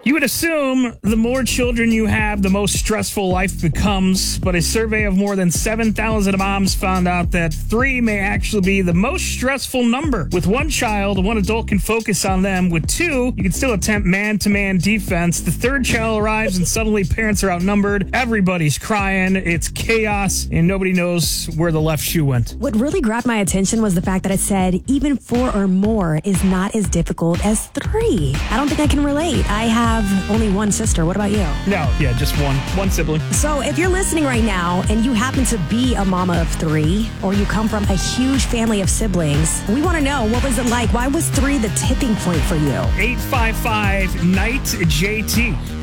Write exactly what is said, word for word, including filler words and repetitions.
You would assume the more children you have, the most stressful life becomes. But a survey of more than seven thousand moms found out that three may actually be the most stressful number. With one child, one adult can focus on them. With two, you can still attempt man-to-man defense. The third child arrives and suddenly parents are outnumbered. Everybody's crying. It's chaos and nobody knows where the left shoe went. What really grabbed my attention was the fact that it said even four or more is not as difficult as three. I don't think I can relate. I have only one sister. What about you? No, yeah, just one. One sibling. So if you're listening right now and you happen to be a mama of three, or you come from a huge family of siblings, we want to know, what was it like? Why was three the tipping point for you? eight five five, N I G H T J T.